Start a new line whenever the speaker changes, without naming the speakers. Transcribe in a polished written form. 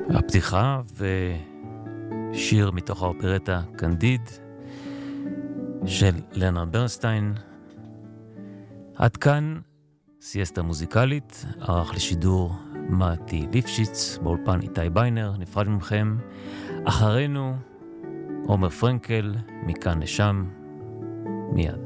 הפתיחה ושיר מתוך האופרטה קנדיד של לרנרד ברנסטיין. עד כאן סיאסטה מוזיקלית, ערך לשידור מתי ליפשיץ, באולפן איתי ביינר. נפרד מכם, אחרינו עומר פרנקל, מכאן לשם, מיד.